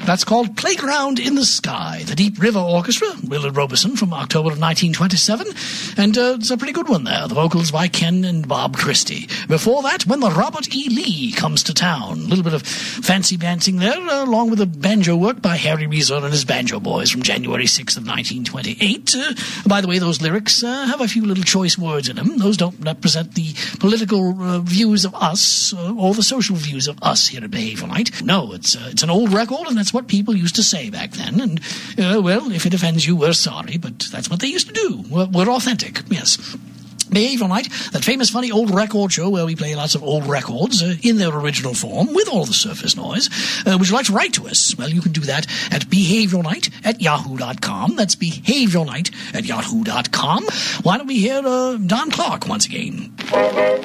That's called Playground in the Sky, the Deep River Orchestra, Willard Robeson from October of 1927, and it's a pretty good one there. The vocals by Ken and Bob Christie. Before that, When the Robert E. Lee Comes to Town, a little bit of fancy dancing there, along with the banjo work by Harry Reeser and his Banjo Boys from January 6th of 1928. By the way, those lyrics have a few little choice words in them. Those don't represent the political views of us or the social views of us here at Behavioral Night. No, it's an old record, and that's what people used to say back then. And, well, if it offends you, we're sorry, but that's what they used to do. We're authentic, yes. Behavioral Night, that famous funny old record show where we play lots of old records in their original form with all the surface noise. Would you like to write to us? Well, you can do that at behavioralnight@yahoo.com. That's behavioralnight@yahoo.com. Why don't we hear Don Clark once again?